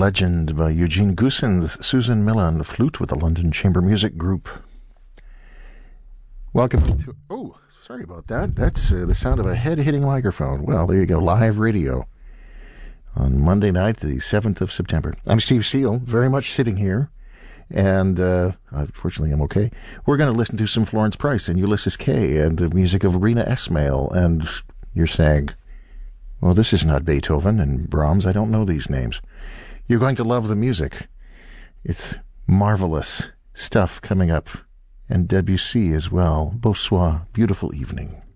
Legend by Eugene Goossens, Susan Miller on the flute with the London Chamber Music Group. Welcome to... Oh, sorry about that. That's the sound of a head hitting a microphone. Well, there you go. Live radio on Monday night, the 7th of September. I'm Steve Seal, very much sitting here. And unfortunately, I'm okay. We're going to listen to some Florence Price and Ulysses Kay and the music of Rena Esmail. And you're saying, well, this is not Beethoven and Brahms. I don't know these names. You're going to love the music. It's marvelous stuff coming up. And Debussy as well. Bonsoir. Beautiful evening.